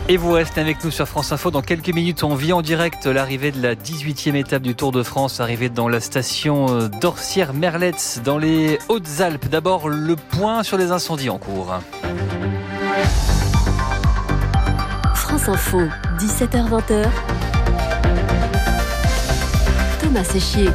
Et vous restez avec nous sur France Info. Dans quelques minutes, on vit en direct l'arrivée de la 18e étape du Tour de France, arrivée dans la station d'Orsières-Merlette, dans les Hautes-Alpes. D'abord, le point sur les incendies en cours. France Info, 17h-20h. Thomas Séchier.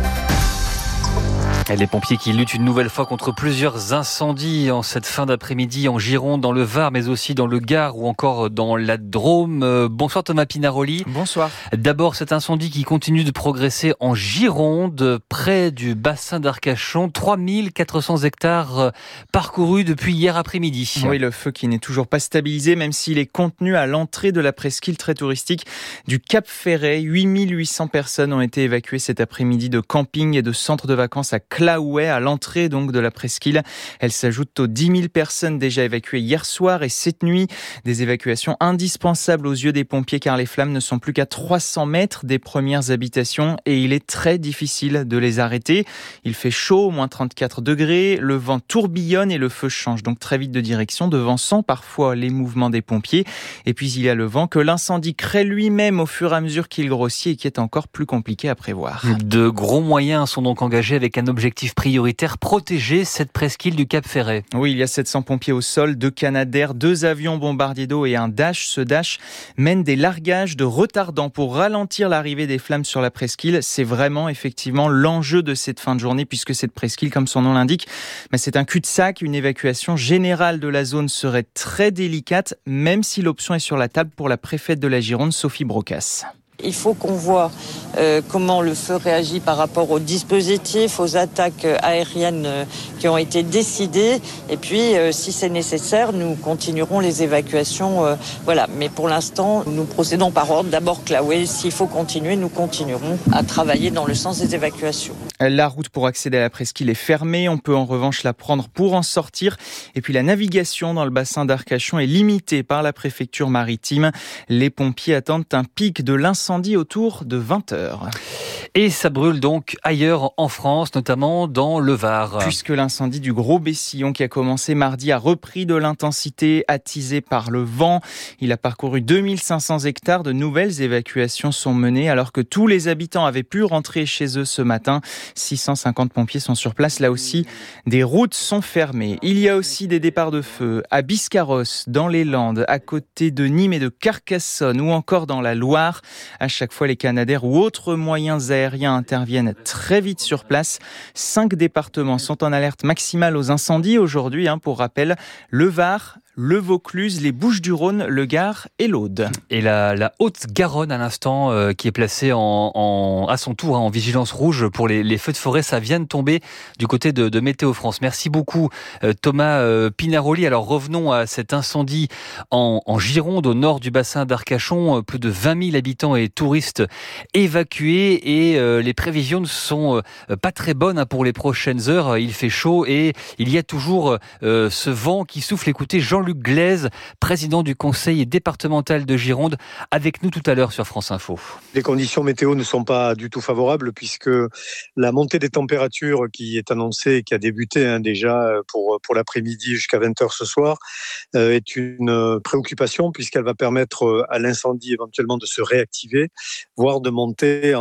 Et les pompiers qui luttent une nouvelle fois contre plusieurs incendies en cette fin d'après-midi en Gironde, dans le Var, mais aussi dans le Gard ou encore dans la Drôme. Bonsoir Thomas Pinaroli. Bonsoir. D'abord, cet incendie qui continue de progresser en Gironde, près du bassin d'Arcachon. 3400 hectares parcourus depuis hier après-midi. Oui, le feu qui n'est toujours pas stabilisé, même s'il est contenu à l'entrée de la presqu'île très touristique du Cap Ferret. 8800 personnes ont été évacuées cet après-midi de camping et de centres de vacances à Claouet, à l'entrée donc de la presqu'île. Elle s'ajoute aux 10 000 personnes déjà évacuées hier soir et cette nuit. Des évacuations indispensables aux yeux des pompiers car les flammes ne sont plus qu'à 300 mètres des premières habitations et il est très difficile de les arrêter. Il fait chaud, moins 34 degrés, le vent tourbillonne et le feu change donc très vite de direction, devançant parfois les mouvements des pompiers. Et puis il y a le vent que l'incendie crée lui-même au fur et à mesure qu'il grossit et qui est encore plus compliqué à prévoir. De gros moyens sont donc engagés avec un objectif prioritaire, protéger cette presqu'île du Cap Ferret. Oui, il y a 700 pompiers au sol, 2 Canadair, 2 avions bombardiers d'eau et un Dash. Ce Dash mène des largages de retardants pour ralentir l'arrivée des flammes sur la presqu'île. C'est vraiment effectivement l'enjeu de cette fin de journée puisque cette presqu'île, comme son nom l'indique, c'est un cul-de-sac. Une évacuation générale de la zone serait très délicate, même si l'option est sur la table pour la préfète de la Gironde, Sophie Brocas. Il faut qu'on voit comment le feu réagit par rapport aux dispositifs, aux attaques aériennes qui ont été décidées. Et puis, si c'est nécessaire, nous continuerons les évacuations. Voilà. Mais pour l'instant, nous procédons par ordre. D'abord Claouet. S'il faut continuer, nous continuerons à travailler dans le sens des évacuations. La route pour accéder à la presqu'île est fermée. On peut en revanche la prendre pour en sortir. Et puis, la navigation dans le bassin d'Arcachon est limitée par la préfecture maritime. Les pompiers attendent un pic de l'incendie autour de 20h. Et ça brûle donc ailleurs en France, notamment dans le Var. Puisque l'incendie du Gros Bessillon qui a commencé mardi a repris de l'intensité, attisé par le vent. Il a parcouru 2500 hectares. De nouvelles évacuations sont menées alors que tous les habitants avaient pu rentrer chez eux ce matin. 650 pompiers sont sur place. Là aussi, des routes sont fermées. Il y a aussi des départs de feu à Biscarrosse, dans les Landes, à côté de Nîmes et de Carcassonne ou encore dans la Loire. À chaque fois, les Canadair ou autres moyens aériens interviennent très vite sur place. 5 départements sont en alerte maximale aux incendies aujourd'hui. Pour rappel, le Var, le Vaucluse, les Bouches-du-Rhône, le Gard et l'Aude. Et la Haute-Garonne à l'instant qui est placée à son tour en vigilance rouge pour les feux de forêt. Ça vient de tomber du côté de Météo France. Merci beaucoup Thomas Pinaroli. Alors revenons à cet incendie en Gironde, au nord du bassin d'Arcachon. Plus de 20 000 habitants et touristes évacués et les prévisions ne sont pas très bonnes pour les prochaines heures. Il fait chaud et il y a toujours ce vent qui souffle. Écoutez Jean-Luc Glaise, président du conseil départemental de Gironde, avec nous tout à l'heure sur France Info. Les conditions météo ne sont pas du tout favorables puisque la montée des températures qui est annoncée, qui a débuté déjà pour l'après-midi jusqu'à 20h ce soir, est une préoccupation puisqu'elle va permettre à l'incendie éventuellement de se réactiver, voire de monter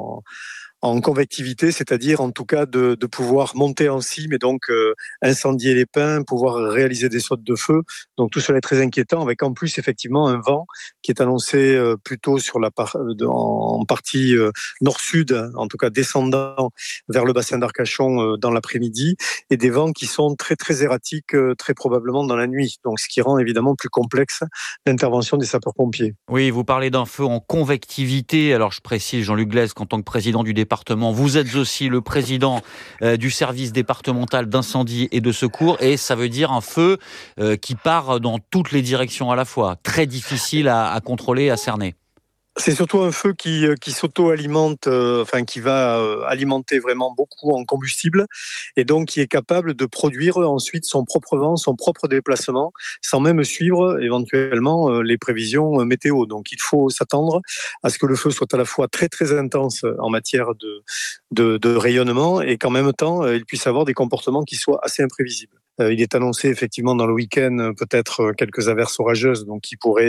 en convectivité, c'est-à-dire en tout cas de pouvoir monter en cime et donc incendier les pins, pouvoir réaliser des sautes de feu. Donc tout cela est très inquiétant, avec en plus effectivement un vent qui est annoncé plutôt en partie nord-sud, en tout cas descendant vers le bassin d'Arcachon dans l'après-midi, et des vents qui sont très très erratiques, très probablement dans la nuit. Donc ce qui rend évidemment plus complexe l'intervention des sapeurs-pompiers. Oui, vous parlez d'un feu en convectivité. Alors je précise, Jean-Luc Glaise, qu'en tant que président du département, vous êtes aussi le président du service départemental d'incendie et de secours, et ça veut dire un feu qui part dans toutes les directions à la fois. Très difficile à contrôler, à cerner. C'est surtout un feu qui s'auto-alimente, qui va alimenter vraiment beaucoup en combustible et donc qui est capable de produire ensuite son propre vent, son propre déplacement, sans même suivre éventuellement les prévisions météo. Donc il faut s'attendre à ce que le feu soit à la fois très très intense en matière de rayonnement et qu'en même temps il puisse avoir des comportements qui soient assez imprévisibles. Il est annoncé effectivement dans le week-end peut-être quelques averses orageuses donc qui pourraient